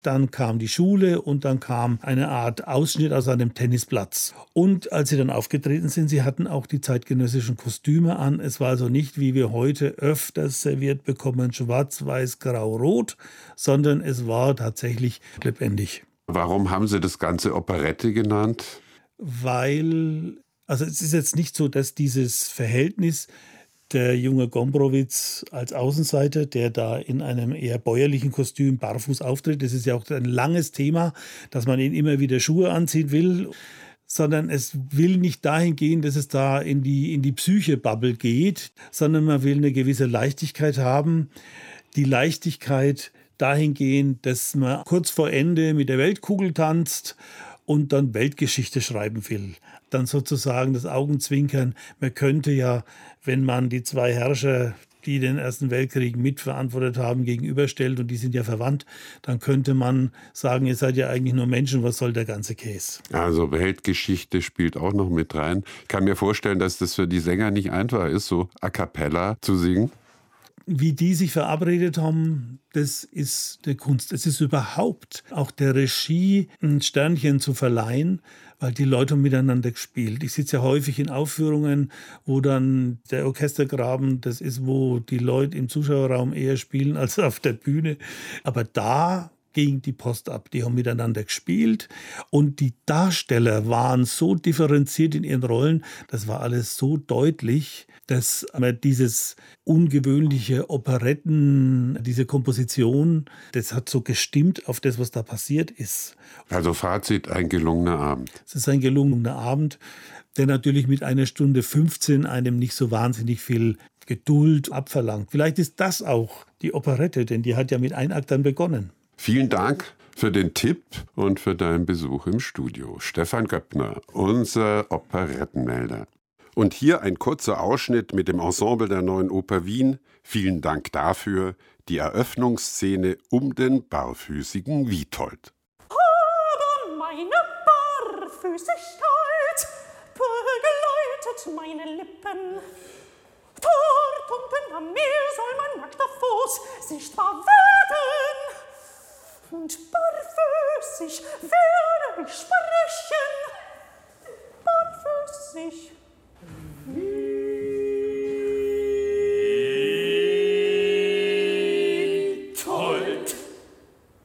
Dann kam die Schule und dann kam eine Art Ausschnitt aus einem Tennisplatz. Und als sie dann aufgetreten sind, sie hatten auch die zeitgenössischen Kostüme an. Es war also nicht, wie wir heute öfters serviert bekommen, schwarz, weiß, grau, rot, sondern es war tatsächlich lebendig. Warum haben Sie das Ganze Operette genannt? Weil, also es ist jetzt nicht so, dass dieses Verhältnis der junge Gombrowicz als Außenseiter, der da in einem eher bäuerlichen Kostüm barfuß auftritt, das ist ja auch ein langes Thema, dass man ihn immer wieder Schuhe anziehen will, sondern es will nicht dahin gehen, dass es da in die Psyche-Bubble geht, sondern man will eine gewisse Leichtigkeit haben. Die Leichtigkeit dahingehend, dass man kurz vor Ende mit der Weltkugel tanzt und dann Weltgeschichte schreiben will. Dann sozusagen das Augenzwinkern. Man könnte ja, wenn man die zwei Herrscher, die den Ersten Weltkrieg mitverantwortet haben, gegenüberstellt und die sind ja verwandt, dann könnte man sagen, ihr seid ja eigentlich nur Menschen, was soll der ganze Käse? Also Weltgeschichte spielt auch noch mit rein. Ich kann mir vorstellen, dass das für die Sänger nicht einfach ist, so a cappella zu singen. Wie die sich verabredet haben, das ist eine Kunst. Es ist überhaupt auch der Regie ein Sternchen zu verleihen, weil die Leute haben miteinander gespielt. Ich sitze ja häufig in Aufführungen, wo dann der Orchestergraben, das ist, wo die Leute im Zuschauerraum eher spielen als auf der Bühne. Aber da ging die Post ab. Die haben miteinander gespielt und die Darsteller waren so differenziert in ihren Rollen, das war alles so deutlich, dass man dieses ungewöhnliche Operetten, diese Komposition, das hat so gestimmt auf das, was da passiert ist. Also Fazit, ein gelungener Abend. Es ist ein gelungener Abend, der natürlich mit 1:15 einem nicht so wahnsinnig viel Geduld abverlangt. Vielleicht ist das auch die Operette, denn die hat ja mit Einaktern begonnen. Vielen Dank für den Tipp und für deinen Besuch im Studio. Stefan Göppner, unser Operettenmelder. Und hier ein kurzer Ausschnitt mit dem Ensemble der Neuen Oper Wien. Vielen Dank dafür. Die Eröffnungsszene um den barfüßigen Witold. Aber meine Barfüßigkeit begleitet meine Lippen. Dort unten am Meer soll mein nackter Fuß sichtbar werden. Und barfüßig werde ich sprechen. Barfüßig